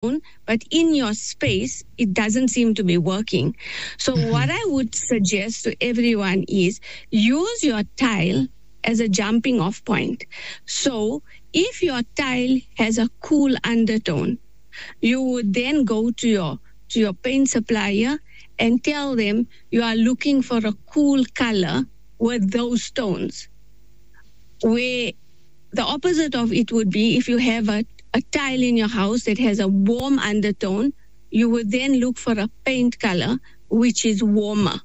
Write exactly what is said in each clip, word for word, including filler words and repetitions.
but in your space, it doesn't seem to be working. So mm-hmm. what I would suggest to everyone is use your tile as a jumping off point. So if your tile has a cool undertone, you would then go to your to your paint supplier and tell them you are looking for a cool color with those tones. Where the opposite of it would be if you have a, a tile in your house that has a warm undertone, you would then look for a paint color which is warmer.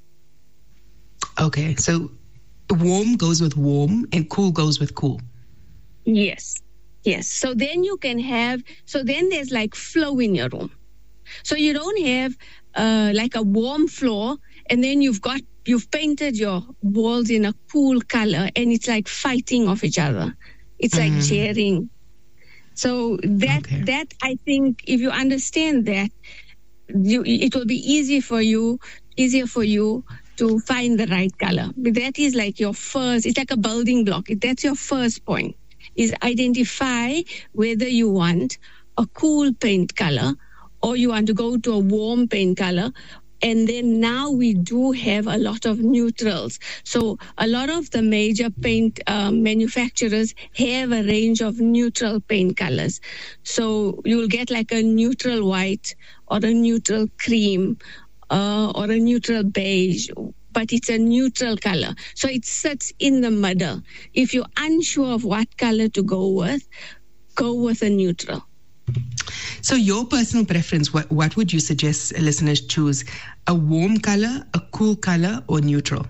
Okay, so warm goes with warm and cool goes with cool. Yes, yes. So then you can have, so then there's like flow in your room. So you don't have uh, like a warm floor and then you've got, you've painted your walls in a cool color and it's like fighting off each other. It's like mm. jeering. So that, okay. that I think if you understand that, you, it will be easy for you, easier for you to find the right color. But that is like your first, it's like a building block. That's your first point, is identify whether you want a cool paint color or you want to go to a warm paint color. And then now we do have a lot of neutrals. So a lot of the major paint um, manufacturers have a range of neutral paint colors. So you'll get like a neutral white or a neutral cream uh, or a neutral beige, but it's a neutral color. So it sits in the middle. If you're unsure of what color to go with, go with a neutral. So your personal preference, what, what would you suggest listeners choose? A warm color, a cool color, or neutral?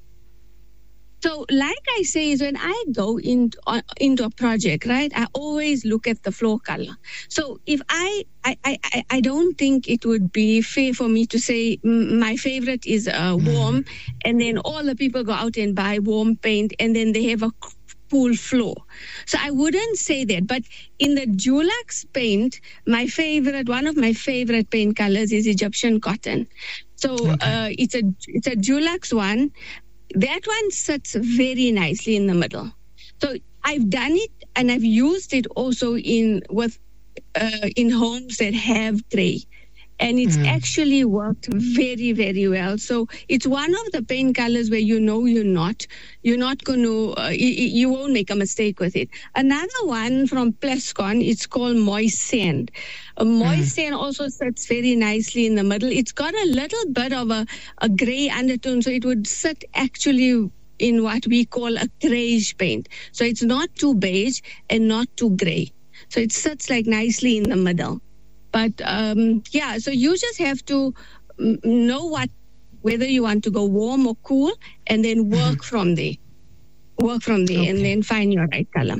So like I say, is when I go in, uh, into a project, right, I always look at the floor color. So if I, I, I, I don't think it would be fair for me to say mm, my favorite is uh, warm, mm. and then all the people go out and buy warm paint, and then they have a cool floor. So I wouldn't say that. But in the Dulux paint, my favorite, one of my favorite paint colors is Egyptian cotton. So okay. uh, it's a it's a Dulux one. That one sits very nicely in the middle. So I've done it and I've used it also in with uh, in homes that have gray. And it's mm. actually worked very, very well. So it's one of the paint colors where you know you're not, you're not going to, uh, you, you won't make a mistake with it. Another one from Plascon, it's called Moist Sand. Uh, Moist mm. Sand also sits very nicely in the middle. It's got a little bit of a, a gray undertone, so it would sit actually in what we call a grayish paint. So it's not too beige and not too gray. So it sits like nicely in the middle. But um, yeah, so you just have to know what, whether you want to go warm or cool, and then work mm-hmm. from there. Work from there, okay. and then find your right color.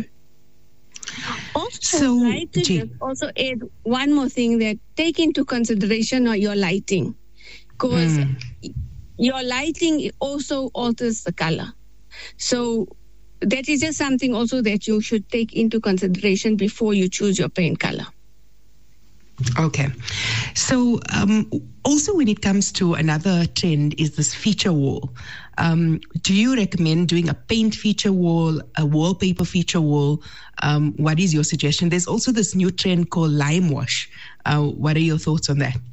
Also, so, I'd like to just also add one more thing that take into consideration your lighting, because mm. your lighting also alters the color. So that is just something also that you should take into consideration before you choose your paint color. Okay. So um, also when it comes to another trend is this feature wall. Um, do you recommend doing a paint feature wall, a wallpaper feature wall? Um, what is your suggestion? There's also this new trend called lime wash. Uh, what are your thoughts on that?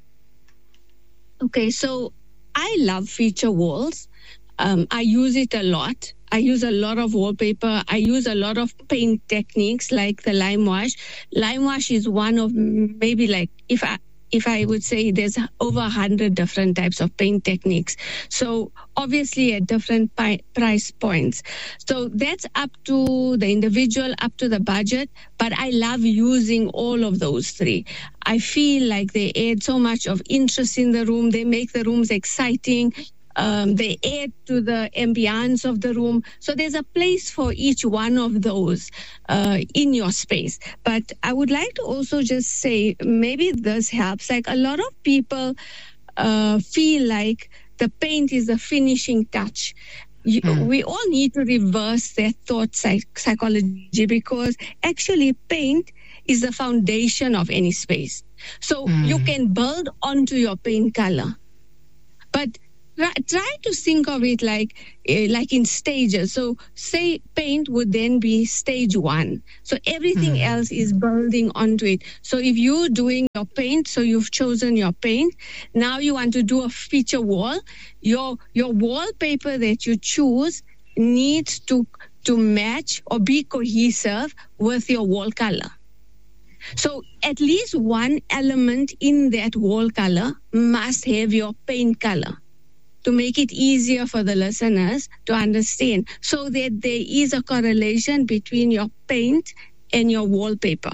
Okay, so I love feature walls. Um, I use it a lot. I use a lot of wallpaper. I use a lot of paint techniques like the lime wash. Lime wash is one of maybe like, if I if I would say there's over a hundred different types of paint techniques. So obviously at different pi- price points. So that's up to the individual, up to the budget. But I love using all of those three. I feel like they add so much of interest in the room. They make the rooms exciting. Um, they add to the ambiance of the room. So there's a place for each one of those uh, in your space. But I would like to also just say, maybe this helps. Like a lot of people uh, feel like the paint is the finishing touch. You, mm. We all need to reverse that thought psych- psychology because actually paint is the foundation of any space. So mm. you can build onto your paint color. But try to think of it like uh, like in stages. So say paint would then be stage one. So everything mm. else is building onto it. So if you're doing your paint, so you've chosen your paint, now you want to do a feature wall, your your wallpaper that you choose needs to to match or be cohesive with your wall color. So at least one element in that wall color must have your paint color, to make it easier for the listeners to understand, so that there is a correlation between your paint and your wallpaper.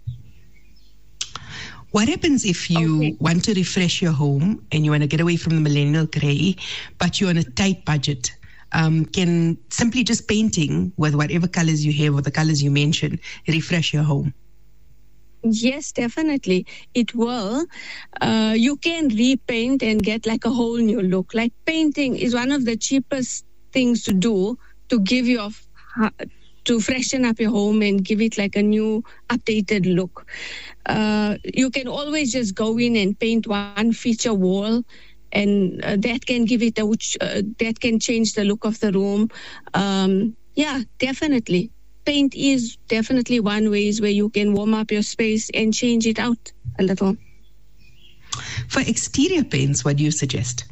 What happens if you okay. want to refresh your home and you want to get away from the millennial grey, but you're on a tight budget? Um, can simply just painting with whatever colors you have or the colors you mentioned refresh your home? Yes, definitely. It will. Uh, you can repaint and get like a whole new look. Like painting is one of the cheapest things to do to give you a, to freshen up your home and give it like a new updated look. Uh, you can always just go in and paint one feature wall, and uh, that can give it a, uh, that can change the look of the room. Um, yeah, definitely. Paint is definitely one ways where you can warm up your space and change it out a little. For exterior paints, what do you suggest?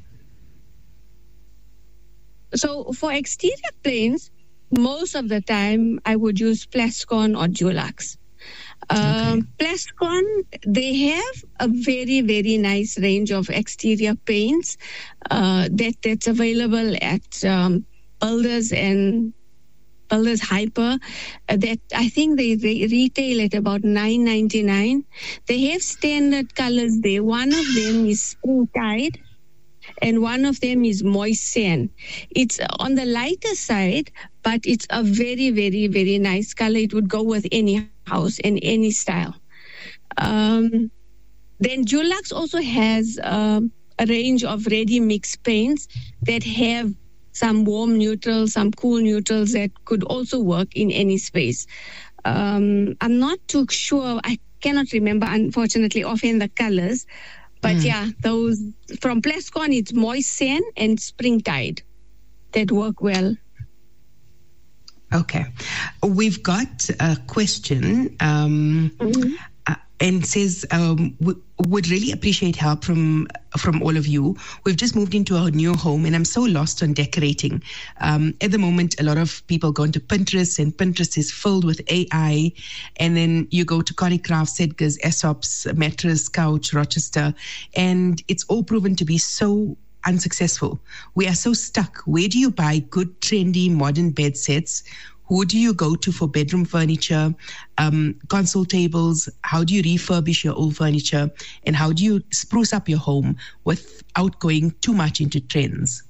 So for exterior paints, most of the time I would use Plascon or Dulux. Um, okay. Plascon, they have a very, very nice range of exterior paints uh, that that's available at um, builders and Builders Hyper, uh, that I think they re- retail at about nine ninety-nine. They have standard colors there. One of them is Spring Tide and one of them is Moist Sand. It's on the lighter side, but it's a very, very, very nice color. It would go with any house and any style. Um, then Dulux also has um, a range of ready mix paints that have some warm neutrals, some cool neutrals that could also work in any space. Um, I'm not too sure. I cannot remember, unfortunately, offhand the colors. But mm. yeah, those from Plascon, it's Moist Sand and Spring Tide that work well. Okay. We've got a question. Um, mm-hmm. And says, um, w- would really appreciate help from from all of you. We've just moved into a new home and I'm so lost on decorating. Um, at the moment, a lot of people go into Pinterest and Pinterest is filled with A I. And then you go to Coricraft, Sedgars, Aesop's, Mattress, Couch, Rochester, and it's all proven to be so unsuccessful. We are so stuck. Where do you buy good, trendy, modern bed sets? Who do you go to for bedroom furniture, um, console tables? How do you refurbish your old furniture? And how do you spruce up your home without going too much into trends?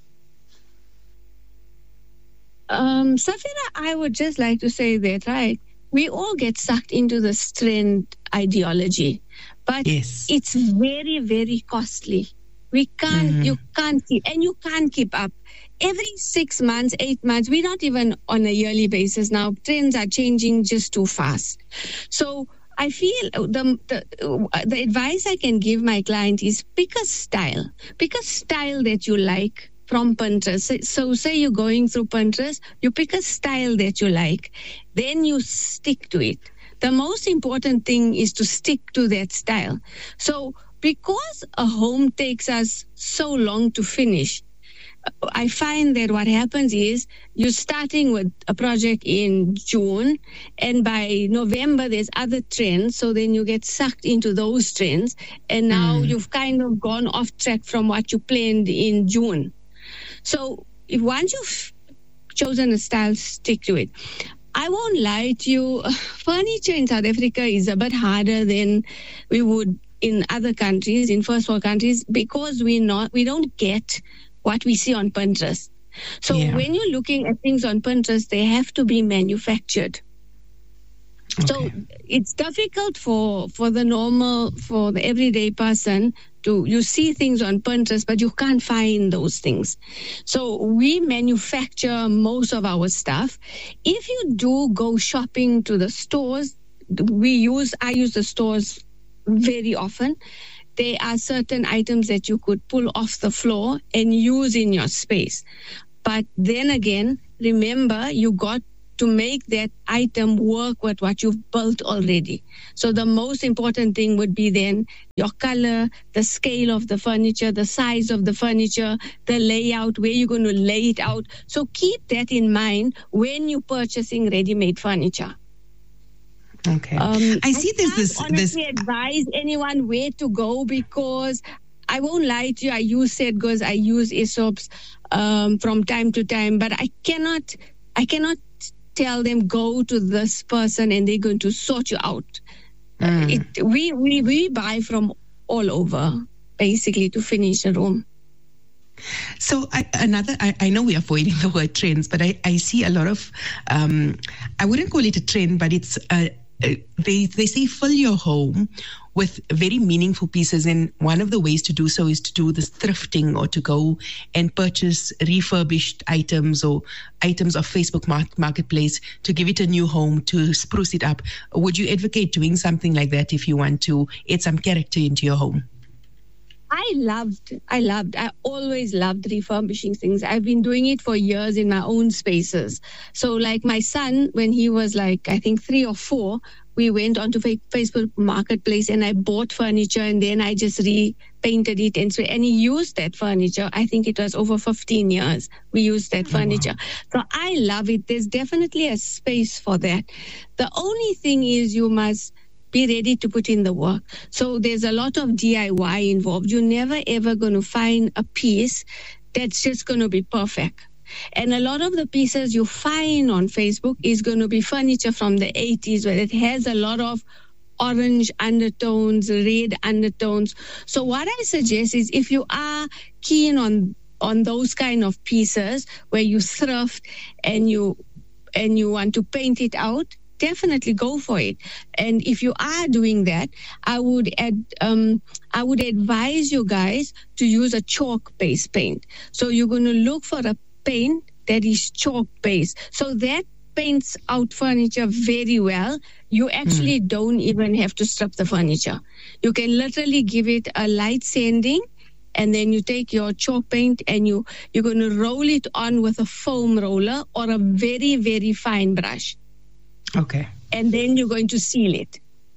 Um, Safira, I would just like to say that, right? We all get sucked into this trend ideology, but yes. It's very, very costly. We can't, mm-hmm. you can't keep, and you can't keep up. Every six months, eight months, we're not even on a yearly basis now. Trends are changing just too fast. So I feel the, the the advice I can give my client is pick a style. Pick a style that you like from Pinterest. So say you're going through Pinterest, you pick a style that you like. Then you stick to it. The most important thing is to stick to that style. So because a home takes us so long to finish, I find that what happens is you're starting with a project in June and by November there's other trends. So then you get sucked into those trends and now mm. you've kind of gone off track from what you planned in June. So if once you've chosen a style, stick to it. I won't lie to you, furniture in South Africa is a bit harder than we would in other countries, in first world countries, because we not we don't get what we see on Pinterest. So yeah. when you're looking at things on Pinterest, they have to be manufactured. Okay. So it's difficult for, for the normal, for the everyday person to, you see things on Pinterest, but you can't find those things. So we manufacture most of our stuff. If you do go shopping to the stores, we use, I use the stores very often. there are certain items that you could pull off the floor and use in your space. But then again, remember, you got to make that item work with what you've built already. So the most important thing would be then your color, the scale of the furniture, the size of the furniture, the layout, where you're going to lay it out. So keep that in mind when you're purchasing ready-made furniture. Okay. Um, I see I there's this... honestly this... advise anyone where to go, because I won't lie to you, I use Sedgars, I use Aesop's um, from time to time, but I cannot, I cannot tell them go to this person and they're going to sort you out. Mm. It, we, we, we buy from all over, basically, to finish a room. So I, another, I, I know we're avoiding the word trends, but I, I see a lot of, um, I wouldn't call it a trend, but it's, a, a, they, they say fill your home with very meaningful pieces. And one of the ways to do so is to do this thrifting, or to go and purchase refurbished items or items of Facebook Marketplace to give it a new home, to spruce it up. Would you advocate doing something like that if you want to add some character into your home? I loved, I loved, I always loved refurbishing things. I've been doing it for years in my own spaces. So like my son, when he was like, I think three or four, we went onto Facebook Marketplace and I bought furniture, and then I just repainted it. And so, and he used that furniture. I think it was over fifteen years we used that furniture. Oh, wow. So I love it. There's definitely a space for that. The only thing is you must be ready to put in the work. So there's a lot of D I Y involved. You're never ever going to find a piece that's just going to be perfect. And a lot of the pieces you find on Facebook is going to be furniture from the eighties, where it has a lot of orange undertones, red undertones. So what I suggest is, if you are keen on on those kind of pieces where you thrift and you and you want to paint it out, definitely go for it. And if you are doing that, I would add, um, I would advise you guys to use a chalk-based paint. So you're going to look for a paint that is chalk-based. So that paints out furniture very well. You actually mm. don't even have to strip the furniture. You can literally give it a light sanding, and then you take your chalk paint and you, you're going to roll it on with a foam roller or a very, very fine brush. Okay. And then you're going to seal it.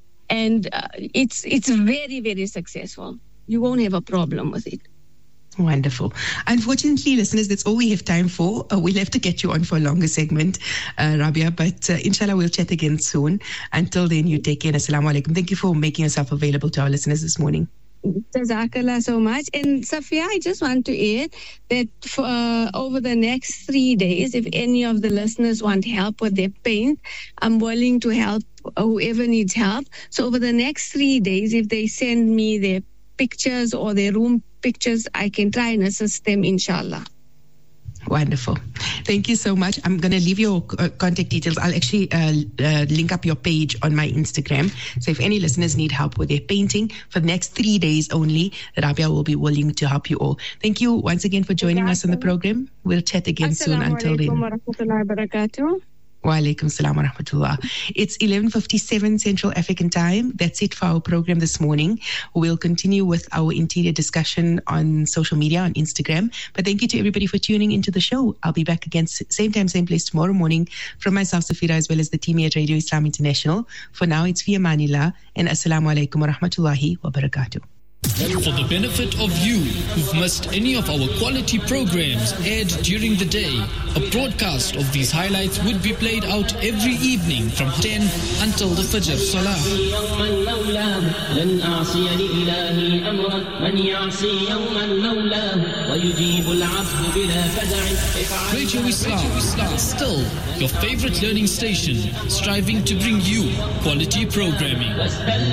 And uh, it's it's very, very successful. You won't have a problem with it. Wonderful. Unfortunately, listeners, that's all we have time for. Uh, we'll have to get you on for a longer segment, uh, Rabia, but uh, inshallah, we'll chat again soon. Until then, you take care. Assalamu alaikum. Thank you for making yourself available to our listeners this morning. Jazakallah so much. And Safia, I just want to add that for, uh, over the next three days, if any of the listeners want help with their paint, I'm willing to help whoever needs help. So over the next three days, if they send me their pictures or their room pictures, I can try and assist them, inshallah. Wonderful. Thank you so much. I'm going to leave your uh, contact details. I'll actually uh, uh, link up your page on my Instagram. So if any listeners need help with their painting for the next three days only, Rabia will be willing to help you all. Thank you once again for joining us on the program. We'll chat again soon. Until then. Assalamu alaikum wa rahmatullahi wa barakatuh. Wa alaikum salam wa rahmatullah. It's eleven fifty-seven Central African Time. That's it for our program this morning. We'll continue with our interior discussion on social media, on Instagram. But thank you to everybody for tuning into the show. I'll be back again same time, same place tomorrow morning from myself, Safira, as well as the team here at Radio Islam International. For now, it's Fi Amanillah and Assalamu alaikum wa rahmatullahi wa barakatuh. For the benefit of you who've missed any of our quality programs aired during the day, a broadcast of these highlights would be played out every evening from ten until the Fajr Salah. Radio Islam, still your favorite learning station, striving to bring you quality programming.